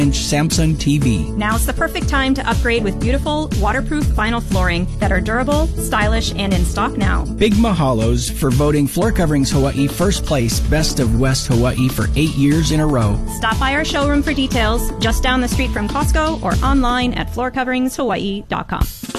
Samsung TV. Now's the perfect time to upgrade with beautiful, waterproof vinyl flooring that are durable, stylish, and in stock now. Big mahalos for voting Floor Coverings Hawaii first place Best of West Hawaii for 8 years in a row. Stop by our showroom for details, just down the street from Costco or online at floorcoveringshawaii.com.